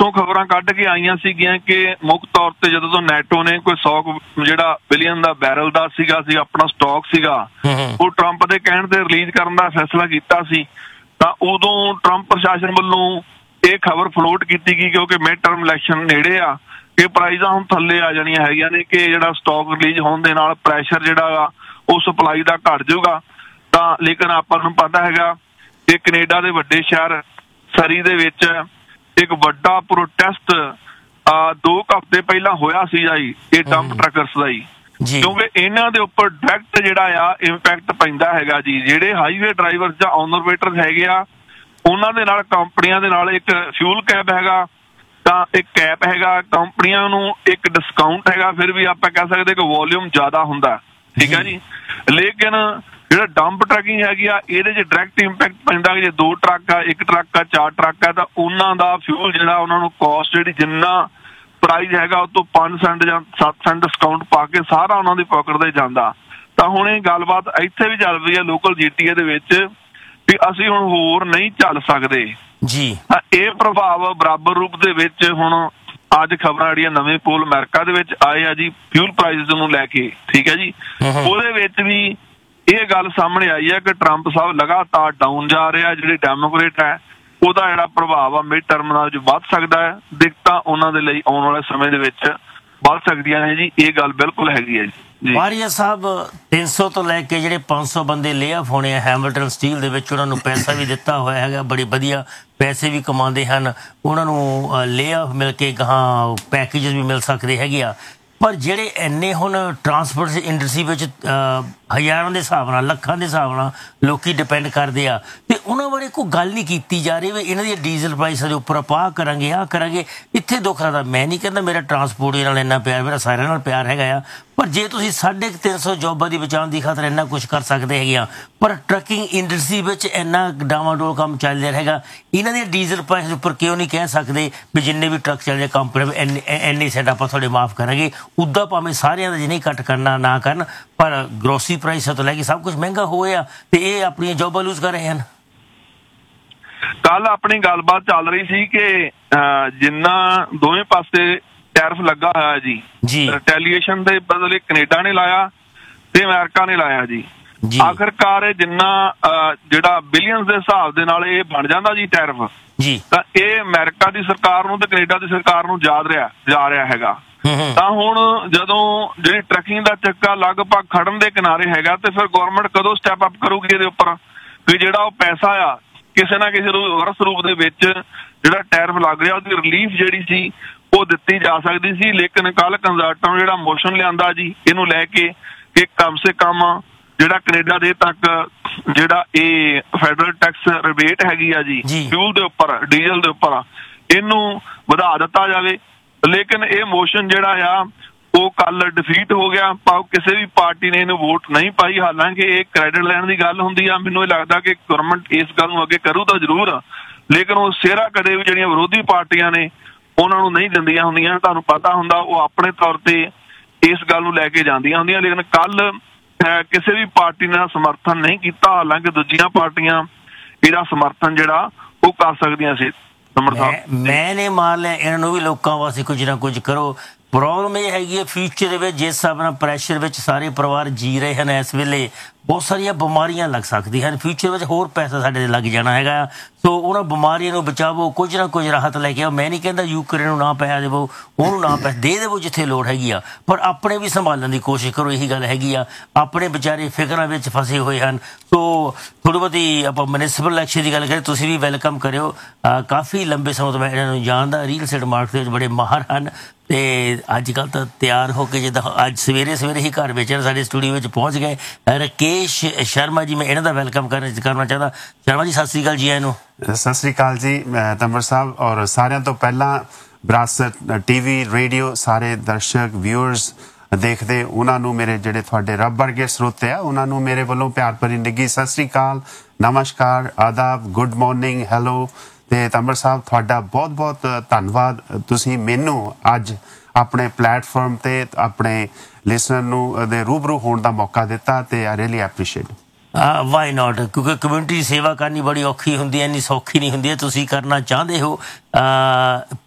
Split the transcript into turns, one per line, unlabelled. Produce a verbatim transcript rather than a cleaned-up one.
ਉੱਥੋਂ ਖਬਰਾਂ ਕੱਢ ਕੇ ਆਈਆਂ ਸੀਗੀਆਂ ਕਿ ਮੁੱਖ ਤੌਰ ਤੇ ਜਦੋਂ ਤੋਂ ਨੈਟੋ ਨੇ ਕੋਈ ਸੌ ਜਿਹੜਾ ਬਿਲੀਅਨ ਦਾ ਬੈਰਲ ਦਾ ਸੀਗਾ ਸੀ ਆਪਣਾ ਸਟਾਕ ਸੀਗਾ ਉਹ ਟਰੰਪ ਦੇ ਕਹਿਣ ਤੇ ਰਿਲੀਜ਼ ਕਰਨ ਦਾ ਫੈਸਲਾ ਕੀਤਾ ਸੀ, ਤਾਂ ਉਦੋਂ ਟਰੰਪ ਪ੍ਰਸ਼ਾਸਨ ਵੱਲੋਂ ਇਹ ਖਬਰ ਫਲੋਟ ਕੀਤੀ ਗਈ ਕਿਉਂਕਿ ਮਿਡ ਟਰਮ ਇਲੈਕਸ਼ਨ ਨੇੜੇ ਆ ਕਿ ਪ੍ਰਾਈਜ਼ਾਂ ਹੁਣ ਥੱਲੇ ਆ ਜਾਣੀਆਂ ਹੈਗੀਆਂ ਨੇ, ਕਿ ਜਿਹੜਾ ਸਟਾਕ ਰਿਲੀਜ਼ ਹੋਣ ਦੇ ਨਾਲ ਪ੍ਰੈਸ਼ਰ ਜਿਹੜਾ ਗਾ ਉਹ ਸਪਲਾਈ ਦਾ ਘੱਟ ਜਾਊਗਾ। ਤਾਂ ਲੇਕਿਨ ਆਪਾਂ ਨੂੰ ਪਤਾ ਹੈਗਾ ਕਿ ਕੈਨੇਡਾ ਦੇ ਵੱਡੇ ਸ਼ਹਿਰ ਸਰੀ ਦੇ ਵਿੱਚ ਇੱਕ ਵੱਡਾ ਪ੍ਰੋਟੈਸਟ ਦੋ ਹਫ਼ਤੇ ਪਹਿਲਾਂ ਹੋਇਆ ਸੀ ਜੀ ਇਹ ਡੰਪ ਟਰੱਕਰਸ ਦਾ ਜੀ, ਕਿਉਂਕਿ ਇਹਨਾਂ ਦੇ ਉੱਪਰ ਡਾਇਰੈਕਟ ਜਿਹੜਾ ਆ ਇੰਪੈਕਟ ਪੈਂਦਾ ਹੈਗਾ ਜੀ। ਜਿਹੜੇ ਹਾਈਵੇ ਡਰਾਈਵਰ ਜਾਂ ਓਨਰ ਹੈਗੇ ਆ ਉਹਨਾਂ ਦੇ ਨਾਲ ਕੰਪਨੀਆਂ ਦੇ ਨਾਲ ਇੱਕ ਫਿਊਲ ਕੈਪ ਹੈਗਾ, ਤਾਂ ਇੱਕ ਕੈਪ ਹੈਗਾ, ਕੰਪਨੀਆਂ ਨੂੰ ਇੱਕ ਡਿਸਕਾਊਂਟ ਹੈਗਾ, ਫਿਰ ਵੀ ਆਪਾਂ ਕਹਿ ਸਕਦੇ ਕਿ ਵੋਲਿਊਮ ਜ਼ਿਆਦਾ ਹੁੰਦਾ, ਠੀਕ ਹੈ ਜੀ। ਲੇਕਿਨ ਜਿਹੜਾ ਡੰਪ ਟਰੱਕਿੰਗ ਹੈਗੀ ਆ ਇਹਦੇ 'ਚ ਡਾਇਰੈਕਟ ਇੰਪੈਕਟ ਪੈਂਦਾ ਕਿ ਜੇ ਦੋ ਟਰੱਕ ਆ, ਇੱਕ ਟਰੱਕ ਆ, ਚਾਰ ਟਰੱਕ ਆ, ਤਾਂ ਉਹਨਾਂ ਦਾ ਫਿਊਲ ਜਿਹੜਾ ਉਹਨਾਂ ਨੂੰ ਕੋਸਟ ਜਿਹੜੀ ਜਿੰਨਾ ਪ੍ਰਾਈਜ਼ ਹੈਗਾ ਉਹ ਤੋਂ ਪੰਜ ਸੈਂਟ ਜਾਂ ਸੱਤ ਸੈਂਟ ਡਿਸਕਾਊਂਟ ਪਾ ਕੇ ਸਾਰਾ ਉਹਨਾਂ ਦੀ ਪਾਕਟ ਦੇ ਜਾਂਦਾ। ਤਾਂ ਹੁਣ ਇਹ ਗੱਲਬਾਤ ਇੱਥੇ ਵੀ ਚੱਲ ਰਹੀ ਹੈ ਲੋਕਲ ਜੀਟੀਏ ਦੇ ਵਿੱਚ ਵੀ ਅਸੀਂ ਹੁਣ ਹੋਰ ਨਹੀਂ ਚੱਲ ਸਕਦੇ ਜੀ। ਇਹ ਪ੍ਰਭਾਵ ਬਰਾਬਰ ਰੂਪ ਦੇ ਵਿੱਚ ਹੁਣ ਅੱਜ ਖਬਰਾਂ ਜਿਹੜੀਆਂ ਨਵੇਂ ਪੋਲ ਅਮਰੀਕਾ ਦੇ ਵਿੱਚ ਆਏ ਆ ਜੀ ਫਿਊਲ ਪ੍ਰਾਈਜ਼ ਨੂੰ ਲੈ ਕੇ, ਠੀਕ ਹੈ ਜੀ। ਉਹਦੇ ਵਿੱਚ ਵੀ ਇਹ ਗੱਲ ਸਾਹਮਣੇ ਆਈ ਹੈ ਕਿ ਟਰੰਪ ਸਾਹਿਬ ਲਗਾਤਾਰ ਡਾਊਨ ਜਾ ਰਿਹਾ, ਜਿਹੜੇ ਡੈਮੋਕ੍ਰੇਟ ਹੈ ਉਹਦਾ ਜਿਹੜਾ ਪ੍ਰਭਾਵ ਆ ਮਿਡ ਟਰਮ ਨਾਲ ਵੱਧ ਸਕਦਾ ਹੈ, ਦਿੱਕਤਾਂ ਉਹਨਾਂ ਦੇ ਲਈ ਆਉਣ ਵਾਲੇ ਸਮੇਂ ਦੇ ਵਿੱਚ ਵੱਧ ਸਕਦੀਆਂ ਨੇ ਜੀ, ਇਹ ਗੱਲ ਬਿਲਕੁਲ ਹੈਗੀ ਹੈ ਜੀ।
ਵਾਰੀਆ ਸਾਹਿਬ ਤਿੰਨ ਸੌ ਤੋਂ ਲੈ ਕੇ ਜਿਹੜੇ ਪੰਜ ਸੌ ਬੰਦੇ ਲੇ ਆਫ ਹੋਣੇ ਆ ਹੈਮਿਲਟਨ ਸਟੀਲ ਦੇ ਵਿੱਚ, ਉਹਨਾਂ ਨੂੰ ਪੈਸਾ ਵੀ ਦਿੱਤਾ ਹੋਇਆ ਹੈਗਾ, ਬੜੀ ਵਧੀਆ ਪੈਸੇ ਵੀ ਕਮਾਉਂਦੇ ਹਨ, ਉਹਨਾਂ ਨੂੰ ਲੇ ਆਫ ਮਿਲ ਕੇ ਗਾਹਾਂ ਪੈਕੇਜ ਵੀ ਮਿਲ ਸਕਦੇ ਹੈਗੇ ਆ। ਪਰ ਜਿਹੜੇ ਇੰਨੇ ਹੁਣ ਟਰਾਂਸਪੋਰਟ ਇੰਡਸਟਰੀ ਵਿੱਚ ਹਜ਼ਾਰਾਂ ਦੇ ਹਿਸਾਬ ਨਾਲ ਲੱਖਾਂ ਦੇ ਹਿਸਾਬ ਨਾਲ ਲੋਕੀ ਡਿਪੈਂਡ ਕਰਦੇ ਆ, ਤੇ ਉਹਨਾਂ ਬਾਰੇ ਕੋਈ ਗੱਲ ਨਹੀਂ ਕੀਤੀ ਜਾ ਰਹੀ ਵੀ ਇਹਨਾਂ ਦੀ ਡੀਜ਼ਲ ਪ੍ਰਾਈਸਾਂ ਦੇ ਉੱਪਰ ਆਪਾਂ ਆਹ ਕਰਾਂਗੇ ਆਹ ਕਰਾਂਗੇ। ਇੱਥੇ ਦੁੱਖ ਲੱਗਦਾ, ਮੈਂ ਨਹੀਂ ਕਹਿੰਦਾ ਮੇਰਾ ਟਰਾਂਸਪੋਰਟ ਨਾਲ ਇੰਨਾ ਪਿਆਰ, ਮੇਰਾ ਸਾਰਿਆਂ ਨਾਲ ਪਿਆਰ ਹੈਗਾ ਆ, ਪਰ ਜੇ ਤੁਸੀਂ ਸਾਢੇ ਕੁ ਤਿੰਨ ਸੌ ਜੋਬਾਂ ਦੀ ਬਚਾਉਣ ਦੀ ਖਾਤਰ ਇੰਨਾ ਕੁਛ ਕਰ ਸਕਦੇ ਹੈਗੇ ਆ, ਪਰ ਟਰੱਕਿੰਗ ਇੰਡਸਟਰੀ ਵਿੱਚ ਇੰਨਾ ਡਾਵਾਂਡੋਲ ਕੰਮ ਚੱਲ ਰਿਹਾ ਹੈਗਾ, ਇਹਨਾਂ ਦੀਆਂ ਡੀਜ਼ਲ ਪ੍ਰਾਈਸ ਦੇ ਉੱਪਰ ਕਿਉਂ ਨਹੀਂ ਕਹਿ ਸਕਦੇ ਵੀ ਜਿੰਨੇ ਵੀ ਟਰੱਕ ਚੱਲਦੇ ਕੰਪਨੀ ਇੰਨੇ ਇੰਨੇ ਸੈਂਟ ਆਪਾਂ ਤੁਹਾਡੇ ਮਾਫ਼ ਕਰਾਂਗੇ। ਉੱਦਾਂ ਭਾਵੇਂ ਸਾਰਿਆਂ ਦਾ ਜੇ ਨਹੀਂ ਘੱਟ ਕਰਨਾ ਨਾ ਕਰਨ, ਪਰ ਗਰੋਸਰੀ ਪ੍ਰਾਈਸਾਂ ਤੋਂ ਲੈ ਕੇ ਸਭ ਕੁਛ ਮਹਿੰਗਾ ਹੋਇਆ ਤੇ ਇਹ ਆਪਣੀਆਂ ਜੋਬਾਂ ਲੂਜ਼ ਕਰ ਰਹੇ ਹਨ।
ਕੱਲ ਆਪਣੀ ਗੱਲਬਾਤ ਚੱਲ ਰਹੀ ਸੀ ਕਿ ਜਿੰਨਾ ਦੋਵੇਂ ਪਾਸੇ ਟੈਰਿਫ ਲੱਗਾ ਹੋਇਆ ਜੀ ਜੀ ਰਿਟੈਲੀਏਸ਼ਨ ਦੇ ਬਦਲੇ ਕੈਨੇਡਾ ਨੇ ਲਾਇਆ ਤੇ ਅਮਰੀਕਾ ਨੇ ਲਾਇਆ ਜੀ। ਆਖਿਰਕਾਰ ਇਹ ਜਿੰਨਾ ਜਿਹੜਾ ਬਿਲੀਅਨਸ ਦੇ ਹਿਸਾਬ ਦੇ ਨਾਲ ਇਹ ਬਣ ਜਾਂਦਾ ਜੀ ਟੈਰਿਫ ਜੀ, ਤਾਂ ਇਹ ਅਮਰੀਕਾ ਦੀ ਸਰਕਾਰ ਨੂੰ ਤੇ ਕੈਨੇਡਾ ਦੀ ਸਰਕਾਰ ਨੂੰ ਯਾਦ ਰਿਹਾ ਜਾ ਰਿਹਾ ਹੈਗਾ। ਤਾਂ ਹੁਣ ਜਦੋਂ ਜਿਹੜੀ ਟਰੱਕਿੰਗ ਦਾ ਚੱਕਾ ਲਗਭਗ ਖੜਨ ਦੇ ਕਿਨਾਰੇ ਹੈਗਾ, ਤੇ ਫਿਰ ਗੌਰਮੈਂਟ ਕਦੋਂ ਸਟੈਪ ਅਪ ਕਰੂਗੀ ਇਹਦੇ ਉੱਪਰ ਵੀ ਜਿਹੜਾ ਉਹ ਪੈਸਾ ਆ ਕਿਸੇ ਨਾ ਕਿਸੇ ਵਰਸ ਰੂਪ ਦੇ ਵਿੱਚ ਜਿਹੜਾ ਟੈਰਿਫ ਲੱਗ ਰਿਹਾ ਉਹਦੀ ਰਿਲੀਫ ਜਿਹੜੀ ਸੀ ਉਹ ਦਿੱਤੀ ਜਾ ਸਕਦੀ ਸੀ। ਲੇਕਿਨ ਕੱਲ ਕੰਜ਼ਰਵੇਟਿਵ ਨੇ ਜਿਹੜਾ ਮੋਸ਼ਨ ਲਿਆਂਦਾ ਜੀ ਇਹਨੂੰ ਲੈ ਕੇ ਕਿ ਕਮ ਸੇ ਕਮ ਜਿਹੜਾ ਕੈਨੇਡਾ ਦੇ ਤੱਕ ਜਿਹੜਾ ਇਹ ਫੈਡਰਲ ਟੈਕਸ ਰਿਬੇਟ ਹੈਗੀ ਆ ਜੀ ਫਿਊਲ ਦੇ ਉੱਪਰ ਡੀਜ਼ਲ ਦੇ ਉੱਪਰ ਇਹਨੂੰ ਵਧਾ ਦਿੱਤਾ ਜਾਵੇ। ਲੇਕਿਨ ਇਹ ਮੋਸ਼ਨ ਜਿਹੜਾ ਆ ਉਹ ਕੱਲ ਡਿਫੀਟ ਹੋ ਗਿਆ, ਭਾਵ ਕਿਸੇ ਵੀ ਪਾਰਟੀ ਨੇ ਇਹਨੂੰ ਵੋਟ ਨਹੀਂ ਪਾਈ। ਹਾਲਾਂਕਿ ਇਹ ਕ੍ਰੈਡਿਟ ਲੈਣ ਦੀ ਗੱਲ ਹੁੰਦੀ ਆ, ਮੈਨੂੰ ਇਹ ਲੱਗਦਾ ਕਿ ਗਵਰਨਮੈਂਟ ਇਸ ਗੱਲ ਨੂੰ ਅੱਗੇ ਕਰੂ ਤਾਂ ਜ਼ਰੂਰ, ਲੇਕਿਨ ਉਹ ਸਿਹਰਾ ਕਦੇ ਵੀ ਜਿਹੜੀਆਂ ਵਿਰੋਧੀ ਪਾਰਟੀਆਂ ਨੇ ਉਹਨਾਂ ਨੂੰ ਨਹੀਂ ਦਿੰਦੀਆਂ ਹੁੰਦੀਆਂ। ਤੁਹਾਨੂੰ ਪਤਾ ਹੁੰਦਾ ਉਹ ਆਪਣੇ ਤੌਰ ਤੇ ਇਸ ਗੱਲ ਨੂੰ ਲੈ ਕੇ ਜਾਂਦੀਆਂ ਹੁੰਦੀਆਂ, ਲੇਕਿਨ ਕੱਲ ਕਿਸੇ ਵੀ ਪਾਰਟੀ ਨੇ ਸਮਰਥਨ ਨਹੀਂ ਕੀਤਾ, ਹਾਲਾਂਕਿ ਦੂਜੀਆਂ ਪਾਰਟੀਆਂ ਇਹਦਾ ਸਮਰਥਨ ਜਿਹੜਾ ਉਹ ਕਰ ਸਕਦੀਆਂ ਸੀ।
ਮੈਂ ਨੇ ਮਾਰ ਲਿਆ ਇਹਨਾਂ ਨੂੰ ਵੀ ਲੋਕਾਂ ਵਾਸਤੇ ਕੁਝ ਨਾ ਕੁਝ ਕਰੋ। ਪ੍ਰੋਬਲਮ ਇਹ ਹੈਗੀ ਹੈ ਫਿਊਚਰ ਦੇ ਵਿੱਚ ਜਿਸ ਹਿਸਾਬ ਨਾਲ ਪ੍ਰੈਸ਼ਰ ਵਿੱਚ ਸਾਰੇ ਪਰਿਵਾਰ ਜੀ ਰਹੇ ਹਨ ਇਸ ਵੇਲੇ, ਬਹੁਤ ਸਾਰੀਆਂ ਬਿਮਾਰੀਆਂ ਲੱਗ ਸਕਦੀਆਂ ਹਨ, ਫਿਊਚਰ ਵਿੱਚ ਹੋਰ ਪੈਸਾ ਸਾਡੇ ਲੱਗ ਜਾਣਾ ਹੈਗਾ। ਸੋ ਉਹਨਾਂ ਬਿਮਾਰੀਆਂ ਨੂੰ ਬਚਾਵੋ, ਕੁਝ ਨਾ ਕੁਝ ਰਾਹਤ ਲੈ ਕੇ ਆਓ। ਮੈਂ ਨਹੀਂ ਕਹਿੰਦਾ ਯੂਕਰੇਨ ਨੂੰ ਨਾ ਪੈਸਾ ਦੇਵੋ, ਉਹਨੂੰ ਨਾ ਪੈਸੇ ਦੇ ਦੇਵੋ ਜਿੱਥੇ ਲੋੜ ਹੈਗੀ ਆ, ਪਰ ਆਪਣੇ ਵੀ ਸੰਭਾਲਣ ਦੀ ਕੋਸ਼ਿਸ਼ ਕਰੋ। ਇਹੀ ਗੱਲ ਹੈਗੀ ਆ, ਆਪਣੇ ਵਿਚਾਰੇ ਫਿਕਰਾਂ ਵਿੱਚ ਫਸੇ ਹੋਏ ਹਨ। ਸੋ ਥੋੜ੍ਹੀ ਬਹੁਤੀ ਆਪਾਂ ਮਿਊਨਿਸਪਲ ਇਲੈਕਸ਼ਨ ਦੀ ਗੱਲ ਕਰੀਏ, ਤੁਸੀਂ ਵੀ ਵੈਲਕਮ ਕਰਿਓ। ਕਾਫੀ ਲੰਬੇ ਸਮੇਂ ਤੋਂ ਮੈਂ ਇਹਨਾਂ ਨੂੰ ਜਾਣਦਾ, ਰੀਅਲ ਸਟੇਟ ਮਾਰਕੀਟ ਵਿੱਚ ਬੜੇ ਮਾਹਰ ਹਨ, ਤੇ ਅੱਜ ਕੱਲ੍ਹ ਤਾਂ ਤਿਆਰ ਹੋ ਕੇ ਜਿੱਦਾਂ ਅੱਜ ਸਵੇਰੇ ਸਵੇਰੇ ਹੀ ਘਰ ਵੇਚਣ ਸਾਡੇ ਸਟੂਡੀਓ ਵਿੱਚ ਪਹੁੰਚ ਗਏ ਰਾਕੇਸ਼ ਸ਼ਰਮਾ ਜੀ। ਮੈਂ ਇਹਨਾਂ ਦਾ ਵੈਲਕਮ ਕਰਨ ਕਰਨਾ ਚਾਹੁੰਦਾ। ਸ਼ਰਮਾ ਜੀ ਸਤਿ ਸ਼੍ਰੀ ਅਕਾਲ ਜੀ। ਆਇਆਂ ਨੂੰ
ਸਤਿ ਸ਼੍ਰੀ ਅਕਾਲ ਜੀ ਤੰਬਰ ਸਾਹਿਬ, ਔਰ ਸਾਰਿਆਂ ਤੋਂ ਪਹਿਲਾਂ ਵਿਰਾਸਤ ਟੀ ਵੀ ਰੇਡੀਓ ਸਾਰੇ ਦਰਸ਼ਕ ਵਿਊਅਰਸ ਦੇਖਦੇ ਉਹਨਾਂ ਨੂੰ ਮੇਰੇ ਜਿਹੜੇ ਤੁਹਾਡੇ ਰੱਬ ਵਰਗੇ ਸਰੋਤੇ ਆ ਉਹਨਾਂ ਨੂੰ ਮੇਰੇ ਵੱਲੋਂ ਪਿਆਰ ਭਰੀ ਨਿੱਘੀ ਸਤਿ ਸ਼੍ਰੀ ਅਕਾਲ, ਨਮਸਕਾਰ, ਆਦਾਬ, ਗੁੱਡ ਮਾਰਨਿੰਗ, ਹੈਲੋ। ਤੇ ਤੰਬਰ ਸਾਹਿਬ ਤੁਹਾਡਾ ਬਹੁਤ ਬਹੁਤ ਧੰਨਵਾਦ, ਤੁਸੀਂ ਮੈਨੂੰ ਅੱਜ ਆਪਣੇ ਪਲੇਟਫਾਰਮ ਤੇ ਆਪਣੇ ਲਿਸਨਰ ਨੂੰ ਦੇ ਰੂਬਰੂ ਹੋਣ ਦਾ ਮੌਕਾ ਦਿੱਤਾ, ਤੇ I really appreciate.
Why not, ਕਿਉਂਕਿ ਕਮਿਊਨਿਟੀ ਦੀ ਸੇਵਾ ਕਰਨੀ ਬੜੀ ਔਖੀ ਹੁੰਦੀ ਹੈ, ਇੰਨੀ ਸੌਖੀ ਨਹੀਂ ਹੁੰਦੀ ਹੈ। ਤੁਸੀਂ ਕਰਨਾ ਚਾਹੁੰਦੇ ਹੋ,